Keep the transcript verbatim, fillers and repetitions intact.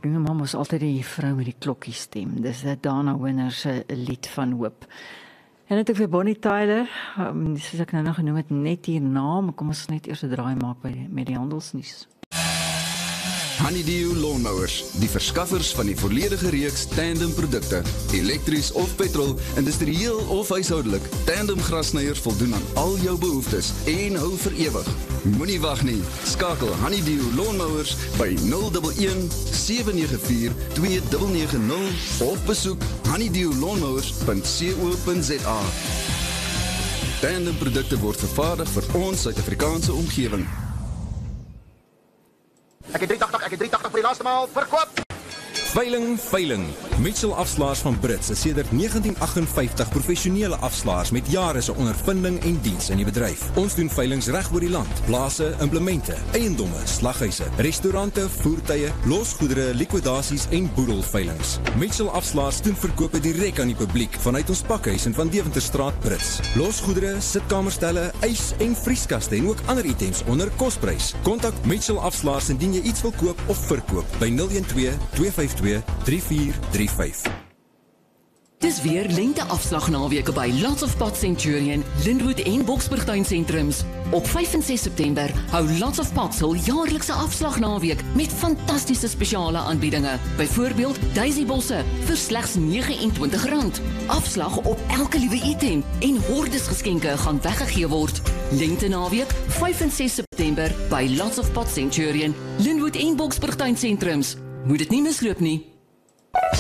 My mamma was altyd die vrou met die klokkiestem. Dis 'n Dana Winner se lied van hoop. En het ek vir Bonnie Tyler, um, soos ek nou nog genoem het, net hierna, maar kom ons net eers 'n draai maak by, met die handelsnuus. Honeydew Lawnmowers, die verskaffers van die volledige reeks Tandem produkte, elektries of petrol, industrieel of huishoudelik. Tandem grassnyers voldoen aan al jou behoeftes en hou vir ewig. Moenie wag nie. Skakel Honeydew Lawnmowers by nul een een sewe nege vier twee nege nege nul of besoek honeydew lawnmowers punt co punt za. Tandem produkte word vervaardig vir ons Suid-Afrikaanse omgewing. Ek het drie tagtig, ek het drie tagtig vir die laaste maal, verkoop! Veiling, veiling. Mitchell Afslaers van Brits is sedert negentien agt vyftig professionele afslaers met jare se ondervinding en diens in die bedryf. Ons doen veilings reg oor die land. Plase, implemente, eiendomme, slaghuise, restaurante, voertuie, losgoedere, likwidasies en boedelveilings. Mitchell Afslaers doen verkope direk aan die publiek vanuit ons pakhuis in Van Deventerstraat Brits. Losgoedere, sitkamerstelle, ys en vrieskaste en ook ander items onder kosprys. Kontak Mitchell Afslaers indien jy iets wil koop of verkoop by nul een twee twee vyf twee drie vier drie vyf. Dis weer lente afslagnaweke by Lots of Pots Centurion, Lynnwood en Boksburgtuin sentrums. Op vyf en ses September hou Lots of Pots hul jaarlikse afslagnaweek met fantastiese spesiale aanbiedinge. Byvoorbeeld Daisy bosse vir slegs nege en twintig rand. Afslag op elke liewe item en hordes geskenke gaan weggegee word. Lente naweek vyf en ses September by Lots of Pots Centurion, Lynnwood en Boksburgtuin sentrums. Moet dit nie misloop nie.